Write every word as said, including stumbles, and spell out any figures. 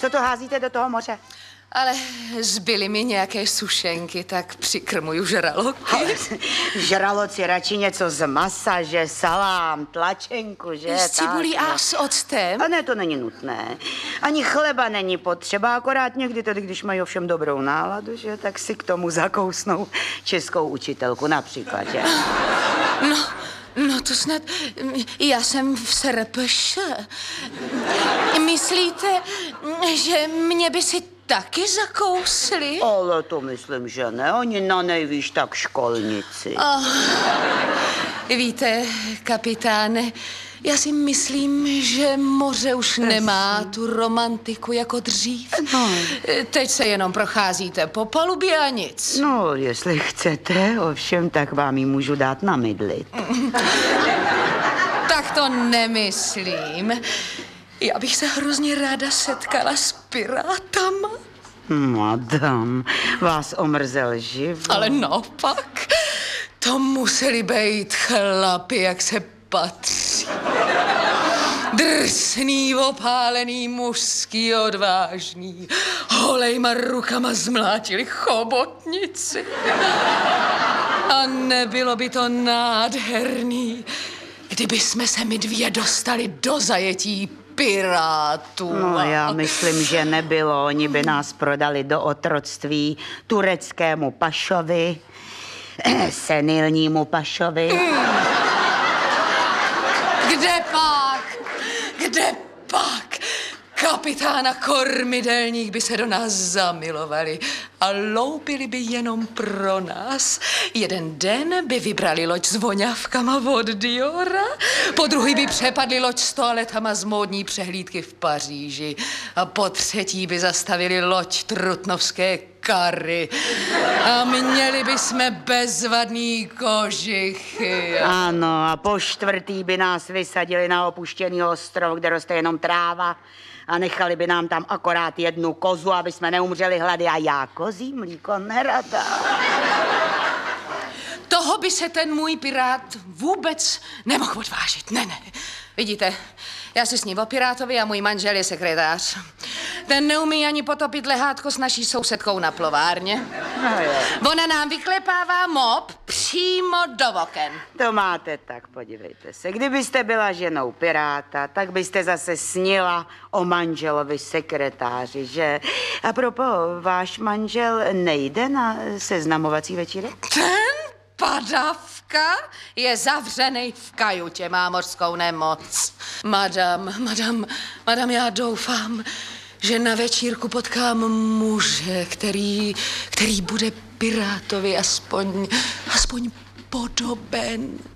Co to házíte do toho moře? Ale zbyly mi nějaké sušenky, tak přikrmuju žraloky. Žraloci radši něco z masa, že salám, tlačenku, že? S cibulí tak, a s octem? A ne, to není nutné. Ani chleba není potřeba, akorát někdy tedy, když mají ovšem dobrou náladu, že? Tak si k tomu zakousnou českou učitelku například, že? No, no to snad... Já jsem v S R P Š. Myslíte, že mě by si taky zakousli? Ale to myslím, že ne. Oni na nejvíš tak školnici. Oh, víte, kapitáne, já si myslím, že moře už nemá tu romantiku jako dřív. No. Teď se jenom procházíte po palubě a nic. No, jestli chcete, ovšem, tak vám ji můžu dát namydlit. Tak to nemyslím. Já bych se hrozně ráda setkala s pirátama. Madam, vás omrzel život. Ale naopak, to museli být chlapi, jak se patří. Drsný, opálený, mužský, odvážný. Holejma rukama zmlátili chobotnici. A nebylo by to nádherný, kdyby jsme se my dvě dostali do zajetí pirátů. No, já myslím, že nebylo. Oni by nás prodali do otroctví tureckému pašovi, senilnímu pašovi. Kde pak? Kde pak? Kapitána kormidelník by se do nás zamilovali a loupili by jenom pro nás. Jeden den by vybrali loď s voňavkama od Diora, po druhý by přepadli loď s toaletama z módní přehlídky v Paříži a po třetí by zastavili loď trutnovské kary a měli by jsme bezvadný kožichy. Ano, a po čtvrtý by nás vysadili na opuštěný ostrov, kde roste jenom tráva a nechali by nám tam akorát jednu kozu, aby jsme neumřeli hlady a já kozí mlíko nerada. Toho by se ten můj pirát vůbec nemohl odvážit. Ne, ne. Vidíte, já si sním o pirátovi a můj manžel je sekretář. Ten neumí ani potopit lehátko s naší sousedkou na plovárně. No jo. Ona nám vyklepává mop přímo do oken. To máte tak, podívejte se. Kdybyste byla ženou piráta, tak byste zase snila o manželovi sekretáři, že? A propos, váš manžel nejde na seznamovací večírek? Ten padavka je zavřenej v kajutě, má mořskou nemoc. Madam, madam, madam, já doufám, že na večírku potkám muže, který, který bude pirátovi aspoň, aspoň podoben.